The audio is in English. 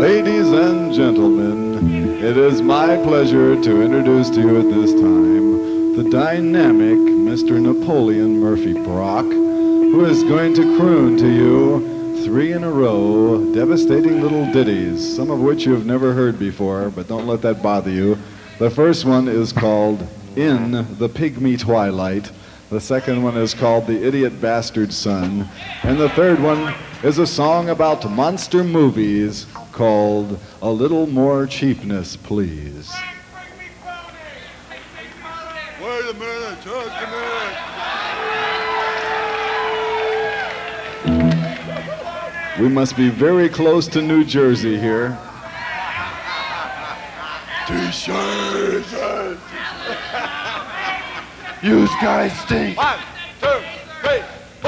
Ladies and gentlemen, it is my pleasure to introduce to you at this time the dynamic Mr. Napoleon Murphy Brock, who is going to croon to you 3 in a row devastating little ditties, some of which you have never heard before, but don't let that bother you. The first one is called In the Pygmy Twilight. The second one is called The Idiot Bastard Son. And the third one is a song about monster movies called A Little More Cheapness, Please. Wait a minute, just a minute. We must be very close to New Jersey here. T-shirts. You guys stink. 1, 2, 3.